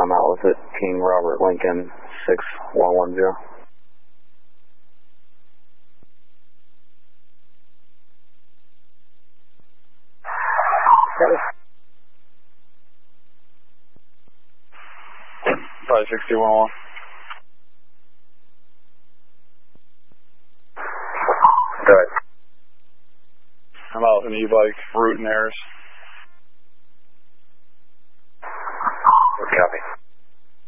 I'm out with it. King Robert Lincoln 6110. Probably 6111. Good. I'm out with an e-bike, route and errors. Copy.